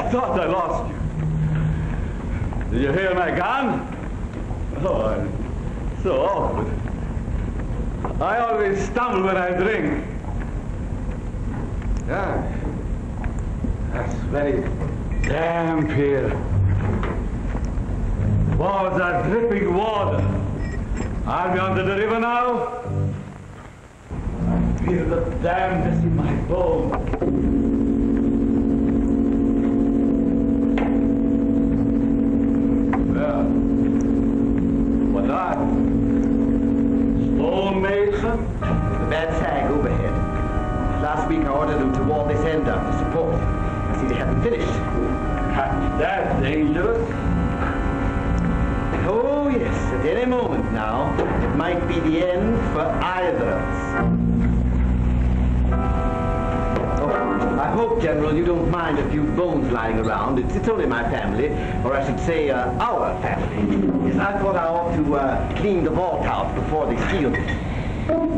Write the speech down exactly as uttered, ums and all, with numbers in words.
I thought I lost you. Did you hear my gun? Oh, I'm so awkward. I always stumble when I drink. Yeah. That's very damp here. Walls are dripping water. Are we under the river now? I feel the dampness in my bones. Well, what that? Stonemason? The bad sag overhead. Last week I ordered them to wall this end up to support. I see they haven't finished. That's dangerous. Oh yes, at any moment now, it might be the end for either of us. Oh, I hope, General, you don't mind a few bones lying around. It's, it's only my family, or I should say uh, our family. Yes, I thought I ought to uh, clean the vault out before they sealed it.